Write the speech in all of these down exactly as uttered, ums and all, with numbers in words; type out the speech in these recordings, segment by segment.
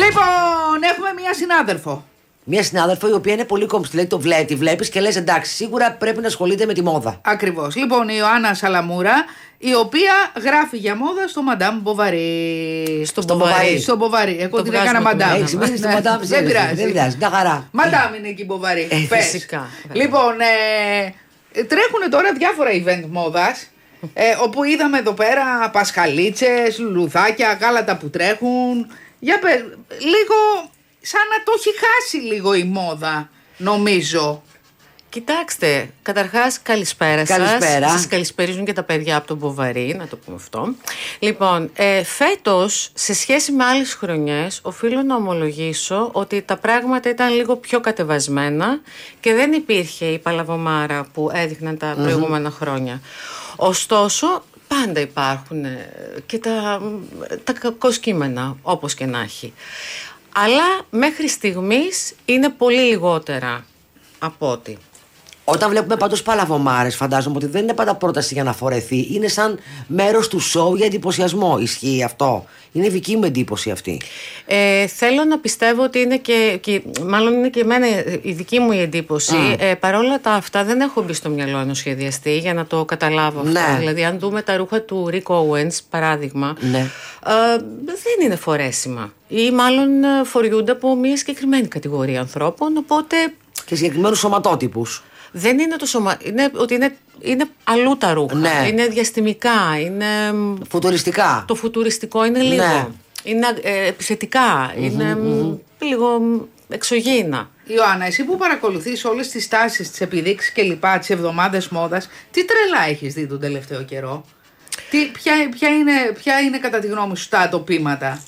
Λοιπόν, έχουμε μία συνάδελφο. Μία συνάδελφο η οποία είναι πολύ κόμψη. Λέει, το βλέπει, βλέπεις και λες εντάξει, σίγουρα πρέπει να ασχολείται με τη μόδα. Ακριβώς. Λοιπόν, η Ιωάννα Σαλαμούρα, η οποία γράφει για μόδα στο Μαντάμ Μποβαρί. Στο Μποβαρί. Στο Μποβαρί. Εγώ την έκανα Μαντάμ. Έχεις μείνει στο Μαντάμ. Δεν πειράζει. Δεν πειράζει. Μια χαρά. Μαντάμ είναι εκεί Μποβαρί. Φυσικά. Λοιπόν, ε, τρέχουν τώρα διάφορα event μόδας. Ε, όπου είδαμε εδώ πέρα πασχαλίτσες, λουλουδάκια, γάλατα που τρέχουν. Για πες, λίγο σαν να το έχει χάσει λίγο η μόδα, νομίζω. Κοιτάξτε, καταρχάς καλησπέρα, Καλησπέρα. σας. Σας καλησπερίζουν και τα παιδιά από τον Μποβαρί, να το πούμε αυτό. Λοιπόν, ε, φέτος, σε σχέση με άλλες χρονιές, οφείλω να ομολογήσω ότι τα πράγματα ήταν λίγο πιο κατεβασμένα και δεν υπήρχε η παλαβομάρα που έδειχναν τα mm-hmm. προηγούμενα χρόνια. Ωστόσο, πάντα υπάρχουν και τα, τα κακοσκήμενα, όπως και να έχει. Αλλά μέχρι στιγμής είναι πολύ λιγότερα από ό,τι. Όταν βλέπουμε πάντως παλαβομάρες, φαντάζομαι ότι δεν είναι πάντα πρόταση για να φορεθεί. Είναι σαν μέρος του σοου για εντυπωσιασμό. Ισχύει αυτό? Είναι δική μου εντύπωση αυτή. Ε, θέλω να πιστεύω ότι είναι και, και. Μάλλον είναι και εμένα η δική μου η εντύπωση. Mm. Ε, παρόλα τα αυτά, δεν έχω μπει στο μυαλό ενός σχεδιαστή για να το καταλάβω αυτό. Ναι. Δηλαδή, αν δούμε τα ρούχα του Rick Owens, παράδειγμα, ναι. ε, δεν είναι φορέσιμα. Ή μάλλον φοριούνται από μια συγκεκριμένη κατηγορία ανθρώπων. Οπότε. Και συγκεκριμένους σωματότυπους. Δεν είναι το σωμα... είναι ότι είναι, είναι αλλού τα ρούχα. Ναι. Είναι διαστημικά. Είναι... Φουτουριστικά. Το φουτουριστικό είναι λίγο. Ναι. Είναι ε, επιθετικά. Mm-hmm, είναι mm-hmm. λίγο εξωγήινα. Ιωάννα, εσύ που παρακολουθείς όλες τις τάσεις, τις επιδείξεις και λοιπά, τις εβδομάδες μόδας, τι τρελά έχεις δει τον τελευταίο καιρό? Τι, ποια, ποια, είναι, ποια είναι κατά τη γνώμη σου τα ατοπήματα?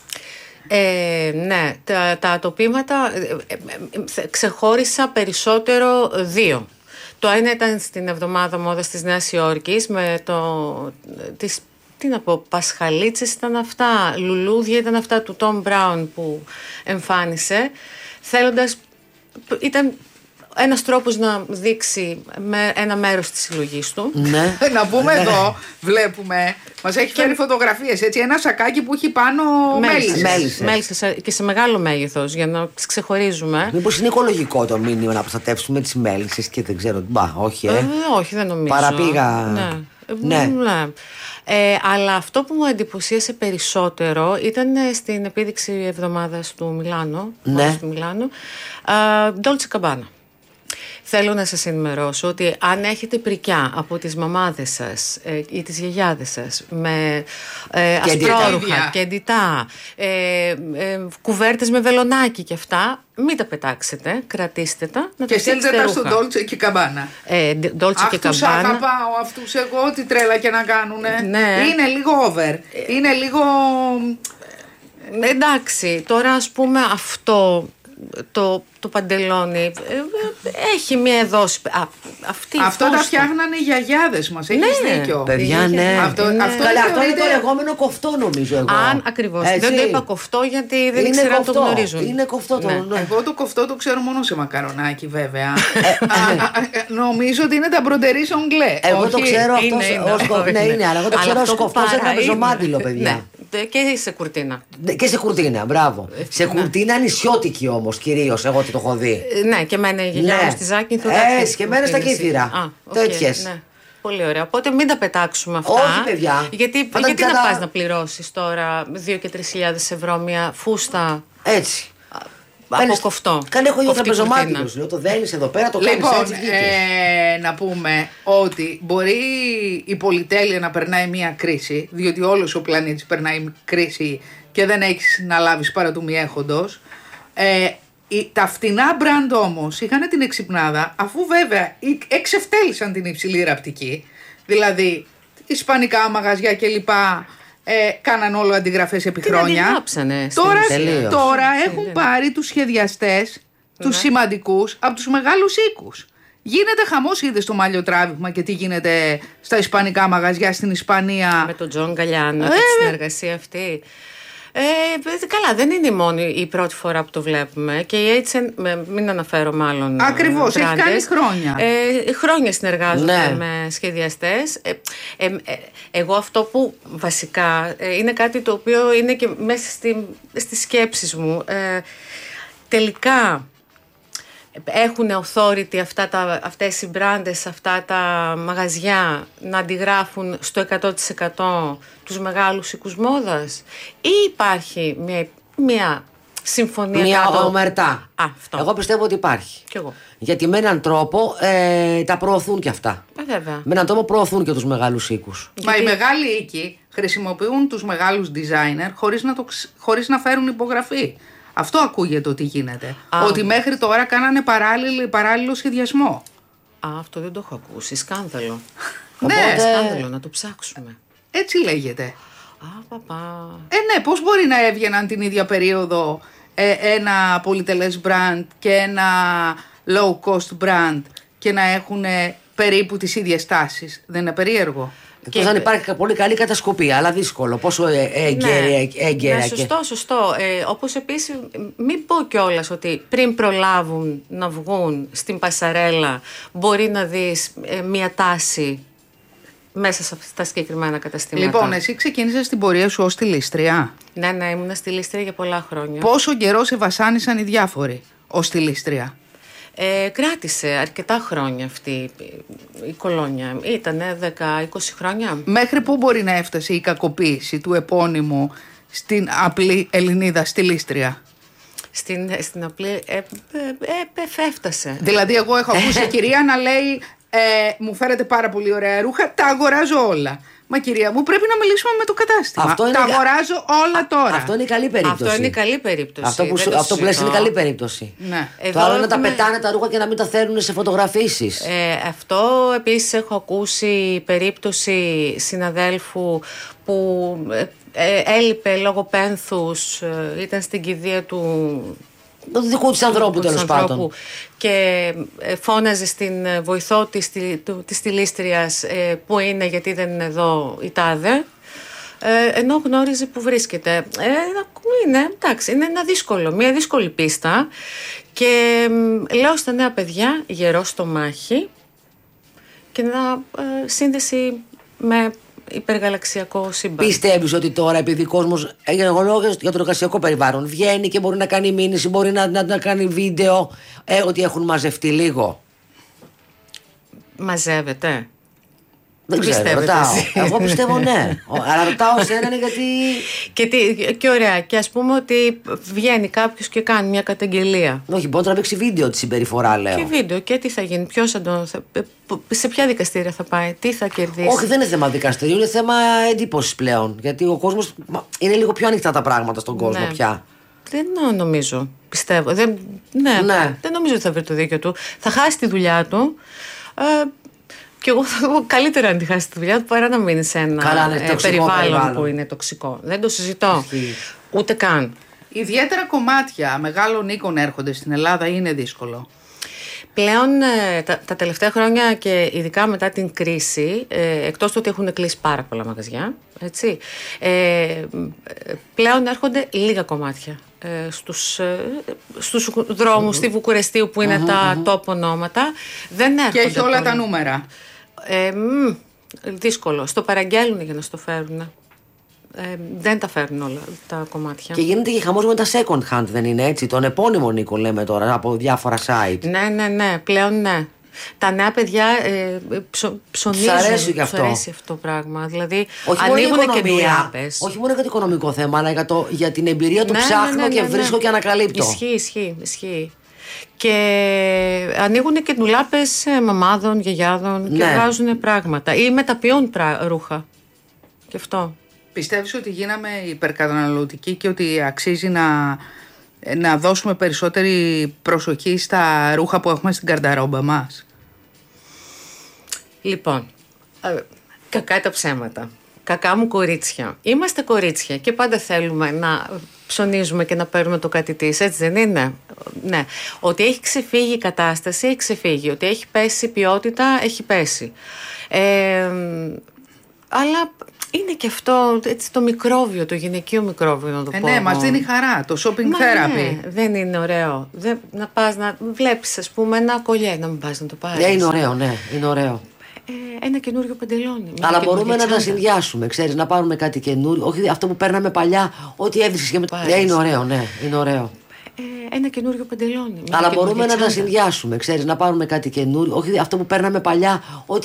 Ε, ναι, τα, τα ατοπήματα ε, ε, ε, ξεχώρισα περισσότερο δύο. Το ένα ήταν στην εβδομάδα μόδας της Νέας Υόρκης με το, τις, τι να πω, πασχαλίτσες ήταν αυτά, λουλούδια ήταν αυτά του Tom Brown που εμφάνισε, θέλοντας, ήταν ένας τρόπος να δείξει με ένα μέρος της συλλογής του. Ναι. Να πούμε εδώ, βλέπουμε, μας έχει φέρει φωτογραφίες, έτσι, ένα σακάκι που έχει πάνω μέλισσες. Μέλισσες. Μέλισσες και σε μεγάλο μέγεθος για να τις ξεχωρίζουμε. Μήπως είναι οικολογικό το μήνυμα να προστατεύσουμε τις μέλισσες και δεν ξέρω. Μπα, όχι, ε. ε όχι, δεν νομίζω. Παραπήγα. Ναι. Ναι. ναι. Ε, αλλά αυτό που μου εντυπωσίασε περισσότερο ήταν στην επίδειξη εβδομάδας του Μιλάνο. Ναι. Του Μιλάνο. Dolce Gabbana. Θέλω να σας ενημερώσω ότι αν έχετε πρικιά από τις μαμάδες σας ε, ή τις γιαγιάδες σας με ε, ασπρόρουχα και εντυτά, ε, ε, κουβέρτες με βελονάκι και αυτά, μην τα πετάξετε, κρατήστε τα. Να και στέλνετε τα στο Dolce και Gabbana. Ε, Dolce και Gabbana. Αυτούς αγαπάω, αυτούς εγώ, τι τρέλα και να κάνουνε. Ναι. Είναι λίγο over, είναι λίγο... Εντάξει, τώρα ας πούμε αυτό... Το, το παντελόνι ε, έχει μία δόση. Α, αυτή, αυτό τα φτιάχνανε οι γιαγιάδες μας. Έχεις ναι, δίκιο. Παιδιά, ναι. Αυτό, ναι. αυτό, Καλά, αυτό είναι είναι το λεγόμενο κοφτό, νομίζω εγώ. Αν ακριβώς. Έτσι. Δεν το είπα κοφτό γιατί δεν είναι ήξερα αν κοφτό. το γνωρίζουν. Είναι κοφτό το. Ναι. Ναι. Εγώ το κοφτό το ξέρω μόνο σε μακαρονάκι, βέβαια. Νομίζω ότι είναι τα μπροντερί σογκλέ. Εγώ το ξέρω αυτό. Είναι, ναι, είναι, αλλά εγώ το ξέρω ως κοφτό σε ένα πεζομάντιλο, παιδιά. Και σε κουρτίνα. Και σε κουρτίνα, μπράβο. Σε κουρτίνα νησιώτικη όμως κυρίως, εγώ τι το έχω δει. Ναι, και εμένα η γιαγιά μου στη Ζάκυνθο. Έτσι, και εμένα στα Κύθυρα. Τέτοιες. Πολύ ωραία. Οπότε μην τα πετάξουμε αυτά. Όχι, παιδιά. Γιατί, γιατί να πας να πληρώσεις τώρα δύο και τρεις χιλιάδες ευρώ μια φούστα. Έτσι. Από κοφτό. Κάνε έχω ίδιο τραπεζομάτικος. Λέω το δένεις εδώ πέρα, το κάνεις λοιπόν, έτσι. Ε, να πούμε ότι μπορεί η πολυτέλεια να περνάει μια κρίση, διότι όλος ο πλανήτης περνάει κρίση και δεν έχεις να λάβεις παρά του μη έχοντος. Ε, τα φτηνά μπραντ όμως είχαν την εξυπνάδα, αφού βέβαια εξευτέλισαν την υψηλή ραπτική, δηλαδή ισπανικά μαγαζιά κλπ. Ε, κάναν όλο αντιγραφές επί χρόνια. Τώρα, τώρα έχουν πάρει τους σχεδιαστές, ναι. τους σημαντικούς, από τους μεγάλους οίκους. Γίνεται χαμός, είδες το μαλλιοτράβηγμα και τι γίνεται στα ισπανικά μαγαζιά στην Ισπανία. Με τον Τζον Γκαλιάνο και τη συνεργασία αυτή. Ε, καλά, δεν είναι η μόνη η πρώτη φορά που το βλέπουμε. Και η έιτς εν, μην αναφέρω μάλλον. Ακριβώς, έχει κάνει χρόνια. Ε, χρόνια συνεργάζονται ναι. με σχεδιαστές. Ε, ε, ε, εγώ αυτό που βασικά ε, είναι κάτι το οποίο είναι και μέσα στη, στις σκέψεις μου. Ε, τελικά έχουν authority αυτά τα, αυτές οι μπράντες, αυτά τα μαγαζιά να αντιγράφουν στο εκατό τοις εκατό τους μεγάλους οίκους μόδας, ή υπάρχει μια, μια συμφωνία μια κάτω... ομερτά. Α, αυτό. Εγώ πιστεύω ότι υπάρχει. Κι εγώ. Γιατί με έναν τρόπο ε, τα προωθούν και αυτά. Ε, βέβαια. Με έναν τρόπο προωθούν και τους μεγάλους οίκους. Μα Γιατί... οι μεγάλοι οίκοι χρησιμοποιούν τους μεγάλους designer χωρίς να, το, χωρίς να φέρουν υπογραφή. Αυτό ακούγεται ότι γίνεται. Α, ότι μέχρι τώρα κάνανε παράλληλο, παράλληλο σχεδιασμό. Α, αυτό δεν το έχω ακούσει. Σκάνδαλο. Ναι, Οπότε- Σκάνδαλο, να το ψάξουμε. έτσι λέγεται. Α, παπά. Ε, ναι, πώς μπορεί να έβγαιναν την ίδια περίοδο ε, ένα πολυτελές brand και ένα low cost brand και να έχουν περίπου τις ίδιες τάσεις. Δεν είναι περίεργο? Εκτός αν υπάρχει πολύ καλή κατασκοπία, αλλά δύσκολο. Πόσο ε, έγκαιρα έγκαιρα ναι, και- σωστό, σωστό. Ε, όπως επίσης, μην πω κιόλας ότι πριν προλάβουν να βγουν στην πασαρέλα, μπορεί να δεις ε, μια τάση μέσα σε αυτά τα συγκεκριμένα καταστήματα. Λοιπόν, εσύ ξεκίνησες την πορεία σου ως στιλίστρια. Ναι, ναι, ήμουν στη Λίστρια για πολλά χρόνια. Πόσο καιρό σε βασάνισαν οι διάφοροι ως στιλίστρια? Ε, κράτησε αρκετά χρόνια αυτή η κολόνια. Ήτανε δέκα με είκοσι χρόνια. Μέχρι πού μπορεί να έφτασε η κακοποίηση του επώνυμου στην απλή Ελληνίδα στιλίστρια? Στην, στην απλή. Ε, ε, ε, έφτασε. Δηλαδή, εγώ έχω ακούσει κυρία να λέει ε, μου φέρετε πάρα πολύ ωραία ρούχα, τα αγοράζω όλα. Μα κυρία μου, πρέπει να μιλήσουμε με το κατάστημα. Αυτό είναι τα κα- αγοράζω όλα τώρα. Αυτό είναι η καλή περίπτωση. Αυτό είναι η καλή περίπτωση. Αυτό που, δεν σου- το αυτό που λες είναι η συζητώ. καλή περίπτωση. Ναι. Εδώ Το άλλο είναι να τα έχουμε- πετάνε τα ρούχα και να μην τα θέλουν σε φωτογραφίσεις. Ε, αυτό επίσης έχω ακούσει περίπτωση συναδέλφου που ε, ε, έλειπε λόγω πένθους, ε, ήταν στην κηδεία του Το δικού της ανθρώπου του τέλος ανθρώπου πάντων. και ε, φώναζε στην ε, βοηθό της, στη- του- της στιλίστριας ε, που είναι, γιατί δεν είναι εδώ η τάδε, ε, ενώ γνώριζε που βρίσκεται. Ε, είναι, εντάξει, είναι ένα δύσκολο, μια δύσκολη πίστα και μ, λέω στα νέα παιδιά γερό στο μάχη και να ε, σύνδεση με υπεργαλαξιακό σύμπαν. Πιστεύεις ότι τώρα, επειδή ο κόσμος, ε, εγώ λέω για το εργασιακό περιβάλλον, βγαίνει και μπορεί να κάνει μήνυση, μπορεί να, να, να κάνει βίντεο, ε, ότι έχουν μαζευτεί λίγο? Μαζεύεται. Δεν Τι ξέρω, πιστεύετε ρωτάω. εσύ? Εγώ πιστεύω ναι. Ο- Αλλά ρωτάω εσένα γιατί. Και, τι, και ωραία, και ας πούμε ότι βγαίνει κάποιος και κάνει μια καταγγελία. Όχι, μπορεί να τραβήξει βίντεο τη συμπεριφορά, λέω. Και βίντεο, και τι θα γίνει, ποιος θα τον. Θα, σε ποια δικαστήρια θα πάει, τι θα κερδίσει. Όχι, δεν είναι θέμα δικαστηρίου, είναι θέμα εντύπωση πλέον. Γιατί ο κόσμος είναι λίγο πιο ανοιχτά τα πράγματα στον κόσμο Ναι. πια. Δεν νομίζω, πιστεύω. Δεν, ναι, Ναι. δεν νομίζω ότι θα βρει το δίκιο του. Θα χάσει τη δουλειά του. Ε, και εγώ θα πω καλύτερα να τη χάσει τη δουλειά του παρά να μείνει σε ένα Καλά, ναι, ε, τοξικό περιβάλλον, περιβάλλον που είναι τοξικό. Δεν το συζητώ. Ισχύει. Ούτε καν. Ιδιαίτερα κομμάτια μεγάλων οίκων έρχονται στην Ελλάδα, είναι δύσκολο. Πλέον ε, τα, τα τελευταία χρόνια και ειδικά μετά την κρίση, ε, εκτός του ότι έχουν κλείσει πάρα πολλά μαγαζιά, έτσι, ε, πλέον έρχονται λίγα κομμάτια ε, στους, ε, στους δρόμους στη Βουκουρεστίου που είναι τα top ονόματα. Δεν έρχονται Και έχει όλα πολύ. τα νούμερα. Ε, μ, δύσκολο. Στο παραγγέλνουν για να στο φέρουν. Ε, δεν τα φέρνουν όλα τα κομμάτια. Και γίνεται και χαμός με τα second hand, δεν είναι έτσι? Τον επώνυμο Νίκο λέμε τώρα από διάφορα site. Ναι, ναι, ναι, πλέον ναι. Τα νέα παιδιά ε, ψω, ψωνίζουν. Τους αρέσει και αυτό. Τους αρέσει αυτό το πράγμα. Δηλαδή Όχι μόνο για ανοίγουν και οικονομία, ντουλάπες. όχι μόνο για το οικονομικό θέμα, αλλά για, το, για την εμπειρία του Ναι, ψάχνω ναι, ναι, και ναι, βρίσκω ναι. και ανακαλύπτω. Ισχύει, ισχύει, ισχύει. Και ανοίγουν και ντουλάπες ε, μαμάδων, γιαγιάδων και Ναι. βγάζουν πράγματα. Ή μεταποιούν πρά- ρούχα. Και αυτό. Πιστεύεις ότι γίναμε υπερκαταναλωτικοί και ότι αξίζει να, να δώσουμε περισσότερη προσοχή στα ρούχα που έχουμε στην καρνταρόμπα μας? Λοιπόν, ε, κακά τα ψέματα. Κακά μου κορίτσια. Είμαστε κορίτσια και πάντα θέλουμε να ψωνίζουμε και να παίρνουμε το κάτι της, έτσι δεν είναι? Ναι. Ότι έχει ξεφύγει η κατάσταση, έχει ξεφύγει. Ότι έχει πέσει η ποιότητα, έχει πέσει. Ε, αλλά Είναι και αυτό έτσι, το μικρόβιο, το γυναικείο μικρόβιο, να το ε, πω. Ναι, μας δίνει χαρά, το shopping Μα therapy. Ναι, δεν είναι ωραίο. Δεν, να πας να βλέπεις, ας πούμε, ένα κολλιέ, να μην πας να το πάρεις. Ναι, είναι ωραίο, ναι, είναι ωραίο. Ε, ένα καινούριο παντελόνι. Αλλά μπορούμε να τα συνδυάσουμε, ξέρεις, να πάρουμε κάτι καινούριο. Όχι αυτό που παίρναμε παλιά, ό,τι έβρισκες και μετά. Ναι, είναι ωραίο, ναι, είναι ωραίο. Ε, ένα καινούριο παντελόνι. Αλλά μπορούμε να τα συνδυάσουμε, ξέρεις, να πάρουμε κάτι καινούριο. Όχι αυτό που παίρναμε παλιά, ό,τι